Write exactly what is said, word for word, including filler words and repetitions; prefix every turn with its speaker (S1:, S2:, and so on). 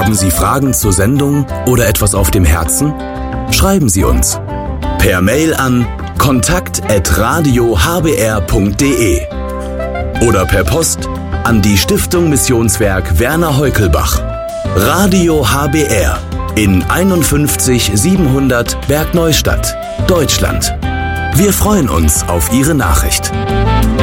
S1: Haben Sie Fragen zur Sendung oder etwas auf dem Herzen? Schreiben Sie uns per Mail an kontakt at radio h b r punkt d e oder per Post an die Stiftung Missionswerk Werner Heukelbach, Radio H B R in einundfünfzig siebenhundert Bergneustadt, Deutschland. Wir freuen uns auf Ihre Nachricht.